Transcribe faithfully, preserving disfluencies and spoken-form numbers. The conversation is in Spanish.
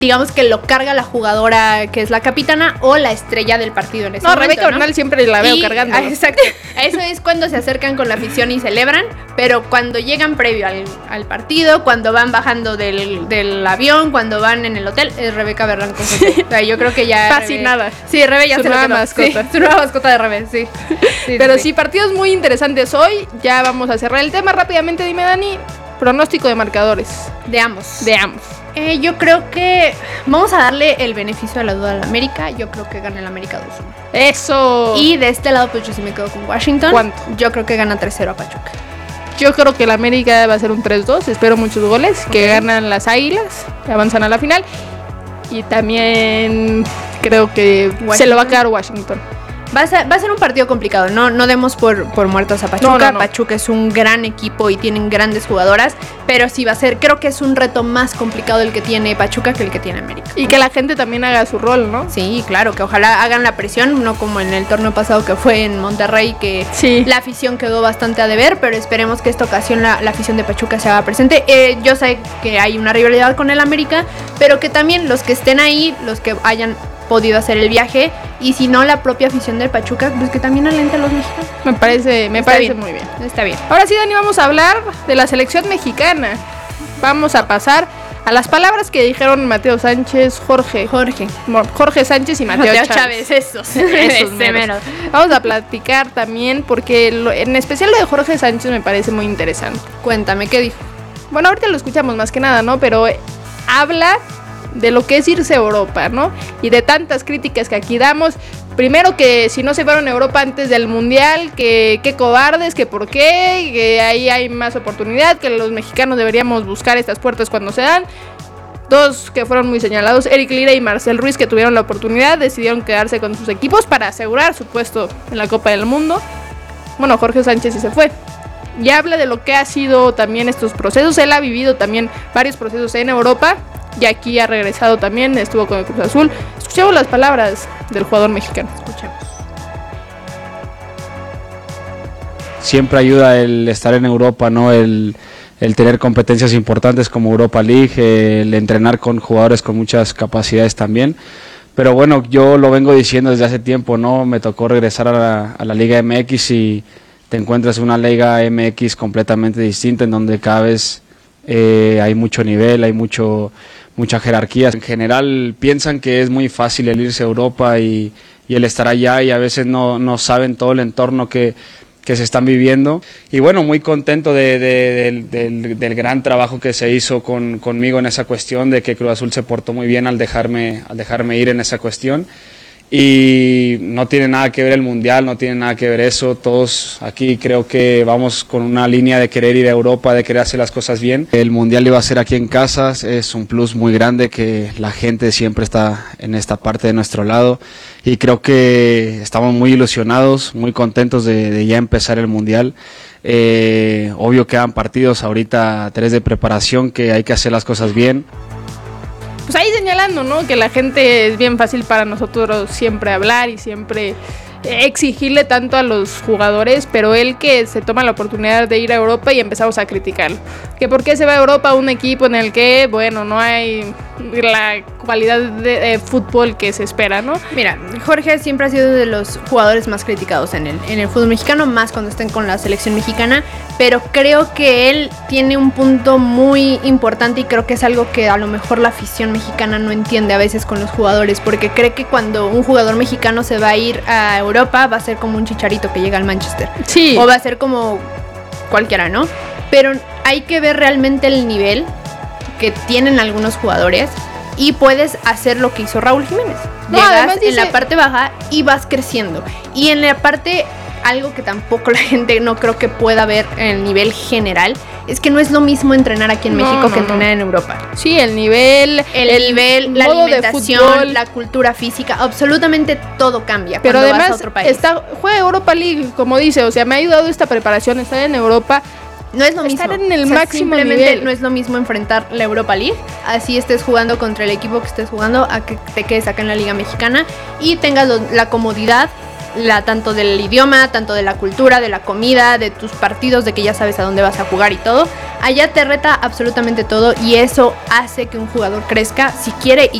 digamos que lo carga la jugadora que es la capitana o la estrella del partido en ese no, momento, Rebeca ¿no? Bernal siempre la veo y, cargando. ah, exacto. Eso es cuando se acercan con la afición y celebran, pero cuando llegan previo al, al partido, cuando van bajando del, del avión, cuando van en el hotel, es Rebeca Bernal con su- o sea, yo creo que ya Casi Rebe, nada. Sí, Rebe ya Su se lo nueva quedó. mascota. Sí, su nueva mascota de Rebe, sí. Sí, Pero sí, sí. partidos muy interesantes hoy. Ya vamos a cerrar el tema rápidamente. Dime, Dani, pronóstico de marcadores De ambos. de ambos. Eh, yo creo que vamos a darle el beneficio de la duda al América. Yo creo que gana el América dos uno. Eso. Y de este lado, pues yo sí me quedo con Washington. ¿Cuánto? Yo creo que gana tres cero a Pachuca. Yo creo que el América va a ser un tres dos. Espero muchos goles. Que Ok. ganan las Águilas. Que avanzan a la final. Y también creo que Washington. se lo va a quedar Washington. Va a ser, va a ser un partido complicado, no, no demos por, por muertos a Pachuca. No, no, no. Pachuca es un gran equipo y tienen grandes jugadoras, pero sí va a ser, creo que es un reto más complicado el que tiene Pachuca que el que tiene América. Y que la gente también haga su rol, ¿no? Sí, claro, que ojalá hagan la presión, no como en el torneo pasado que fue en Monterrey, que Sí. la afición quedó bastante a deber, pero esperemos que esta ocasión la, la afición de Pachuca se haga presente. Eh, yo sé que hay una rivalidad con el América, pero que también los que estén ahí, los que hayan podido hacer el viaje, y si no la propia afición del Pachuca, pues que también alente a los mexicanos. Me parece, me Está parece bien. muy bien. Está bien. Ahora sí, Dani, vamos a hablar de la selección mexicana. Vamos a pasar a las palabras que dijeron Mateo Sánchez, Jorge, Jorge. Mo- Jorge Sánchez y Mateo, Mateo Chávez. Chávez, esos. Esos Ese meros. mero. Vamos a platicar también porque lo- en especial lo de Jorge Sánchez me parece muy interesante. Cuéntame, ¿qué dijo? Bueno, ahorita lo escuchamos más que nada, ¿no? Pero eh, habla de lo que es irse a Europa, ¿no? Y de tantas críticas que aquí damos. Primero que si no se fueron a Europa antes del Mundial, que qué cobardes, que por qué, que ahí hay más oportunidad, que los mexicanos deberíamos buscar estas puertas cuando se dan. Dos que fueron muy señalados, Eric Lira y Marcel Ruiz, que tuvieron la oportunidad, decidieron quedarse con sus equipos para asegurar su puesto en la Copa del Mundo. Bueno, Jorge Sánchez sí se fue. Y habla de lo que ha sido también estos procesos. Él ha vivido también varios procesos en Europa y aquí ha regresado también, estuvo con el Cruz Azul. Escuchemos las palabras del jugador mexicano. Escuchemos. Siempre ayuda el estar en Europa, ¿no? El, el tener competencias importantes como Europa League, el entrenar con jugadores con muchas capacidades también. Pero bueno, yo lo vengo diciendo desde hace tiempo, ¿no? Me tocó regresar a la, a la Liga M X y te encuentras una Liga M X completamente distinta, en donde cada vez eh, hay mucho nivel, hay mucho mucha jerarquía. En general piensan que es muy fácil el irse a Europa y, y el estar allá, y a veces no, no saben todo el entorno que, que se están viviendo. Y bueno, muy contento de, de, del, del, del gran trabajo que se hizo con, conmigo en esa cuestión, de que Cruz Azul se portó muy bien al dejarme, al dejarme ir en esa cuestión. Y no tiene nada que ver el Mundial, no tiene nada que ver eso. Todos aquí creo que vamos con una línea de querer ir a Europa, de querer hacer las cosas bien. El Mundial iba a ser aquí en casa, es un plus muy grande que la gente siempre está en esta parte de nuestro lado. Y creo que estamos muy ilusionados, muy contentos de, de ya empezar el Mundial. Eh, obvio quedan partidos ahorita, tres de preparación, que hay que hacer las cosas bien. Pues ahí señalando, ¿no? Que la gente es bien fácil para nosotros siempre hablar y siempre exigirle tanto a los jugadores, pero él que se toma la oportunidad de ir a Europa y empezamos a criticarlo. Que por qué se va a Europa a un equipo en el que, bueno, no hay la cualidad de, de fútbol que se espera, ¿no? Mira, Jorge siempre ha sido de los jugadores más criticados en el, en el fútbol mexicano, más cuando estén con la selección mexicana, pero creo que él tiene un punto muy importante y creo que es algo que a lo mejor la afición mexicana no entiende a veces con los jugadores, porque cree que cuando un jugador mexicano se va a ir a Europa va a ser como un Chicharito que llega al Manchester. Sí. O va a ser como cualquiera, ¿no? Pero hay que ver realmente el nivel que tienen algunos jugadores y puedes hacer lo que hizo Raúl Jiménez. No, Llegas además dice- en la parte baja y vas creciendo. Y en la parte, algo que tampoco la gente no creo que pueda ver en el nivel general, es que no es lo mismo entrenar aquí en No, México no, que no. entrenar en Europa. Sí, el nivel, El, nivel, la modo de alimentación, fútbol. la cultura física, absolutamente todo cambia Pero cuando vas a además otro país. está, juega Europa League, como dice, o sea, me ha ayudado esta preparación, estar en Europa. No es lo mismo. Estar en el O sea, máximo simplemente nivel. no es lo mismo enfrentar la Europa League, así estés jugando contra el equipo que estés jugando, a que te quedes acá en la Liga Mexicana y tengas lo- la comodidad la, tanto del idioma, tanto de la cultura, de la comida, de tus partidos, de que ya sabes a dónde vas a jugar y todo. Allá te reta absolutamente todo y eso hace que un jugador crezca si quiere y